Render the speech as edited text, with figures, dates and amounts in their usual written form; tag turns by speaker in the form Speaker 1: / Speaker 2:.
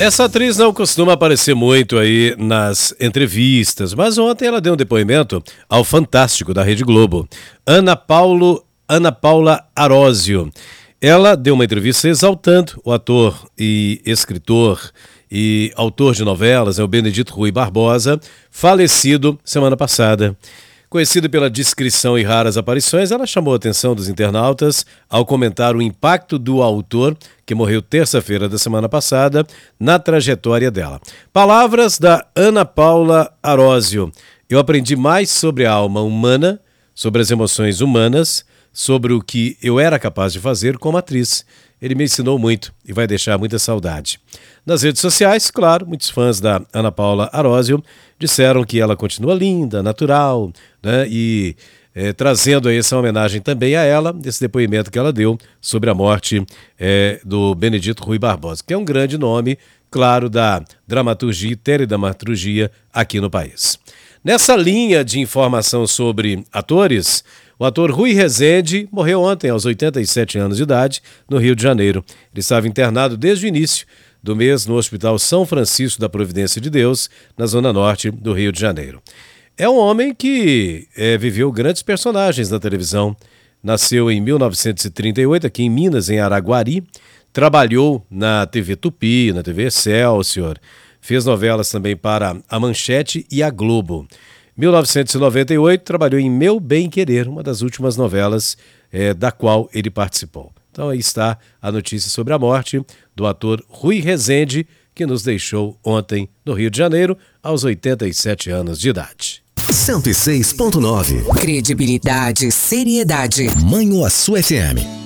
Speaker 1: Essa atriz não costuma aparecer muito aí nas entrevistas, mas ontem ela deu um depoimento ao Fantástico da Rede Globo. Ana Paula Arósio. Ela deu uma entrevista exaltando o ator e escritor e autor de novelas, o Benedito Rui Barbosa, falecido semana passada. Conhecida pela discrição e raras aparições, ela chamou a atenção dos internautas ao comentar o impacto do autor, que morreu terça-feira da semana passada, na trajetória dela. Palavras da Ana Paula Arósio. Eu aprendi mais sobre a alma humana, sobre as emoções humanas, sobre o que eu era capaz de fazer como atriz. Ele me ensinou muito e vai deixar muita saudade. Nas redes sociais, claro, muitos fãs da Ana Paula Arósio disseram que ela continua linda, natural, né? E trazendo aí essa homenagem também a ela, desse depoimento que ela deu sobre a morte do Benedito Rui Barbosa, que é um grande nome, claro, da dramaturgia e teledramaturgia aqui no país. Nessa linha de informação sobre atores, o ator Rui Rezende morreu ontem, aos 87 anos de idade, no Rio de Janeiro. Ele estava internado desde o início do mês no Hospital São Francisco da Providência de Deus, na zona norte do Rio de Janeiro. É um homem que viveu grandes personagens na televisão. Nasceu em 1938, aqui em Minas, em Araguari. Trabalhou na TV Tupi, na TV Excelsior. Fez novelas também para a Manchete e a Globo. Em 1998, trabalhou em Meu Bem Querer, uma das últimas novelas da qual ele participou. Então aí está a notícia sobre a morte do ator Rui Rezende, que nos deixou ontem no Rio de Janeiro, aos 87 anos de idade.
Speaker 2: 106.9.
Speaker 3: Credibilidade, seriedade.
Speaker 2: Manhuaçu FM.